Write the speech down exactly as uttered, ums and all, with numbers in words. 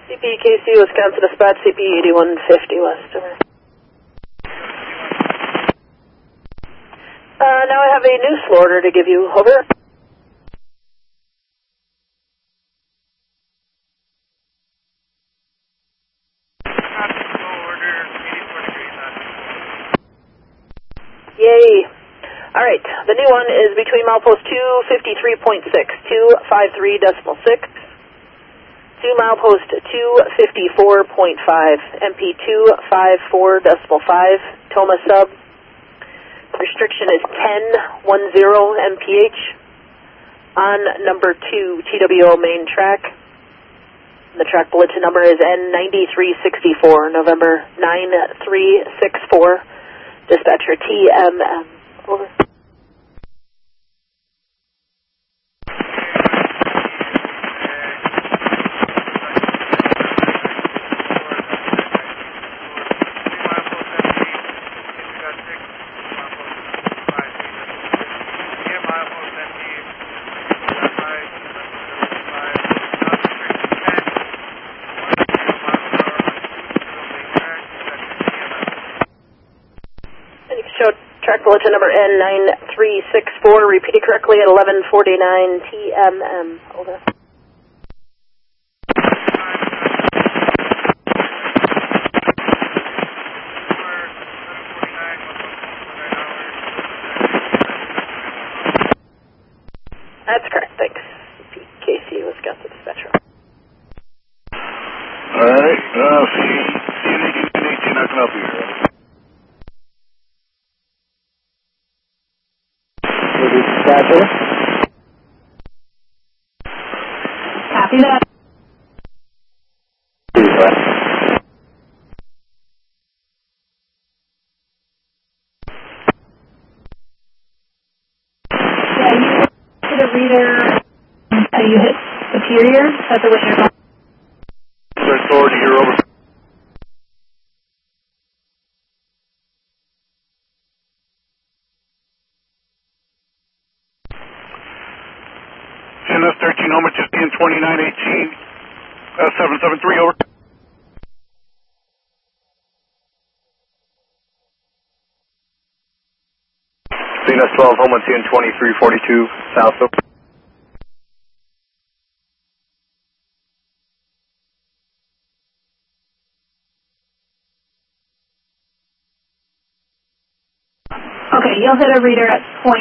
C P K C, Wisconsin Dispatch, C P eighty-one fifty West. Uh, now I have a new slow order to give you. Over. Yay. Alright, the new one is between milepost two fifty-three point six, two fifty-three decimal six, to milepost two fifty-four point five, M P two fifty-four decimal five, Toma sub. Restriction is ten ten M P H on number two T W O main track. The track bulletin number is N ninety-three sixty-four, November nine three six four. Dispatcher T M M. Over. Show track bulletin number N nine three six four, repeated correctly at eleven forty-nine T M M. Over. That's correct, thanks. C P K C, Wisconsin Dispatcher. Alright, uh, C N eighteen eighteen, I can help you here. Dispatcher. Copy that. Yeah, you hit a reader, uh, you hit Superior, that's the way you're going. Authority here, over. N S thirteen, Homer, just in twenty-nine eighteen, uh, seven seven three, over. C N S twelve, Homer, T N twenty-three forty-two, south, over. Okay, you'll hit a reader at point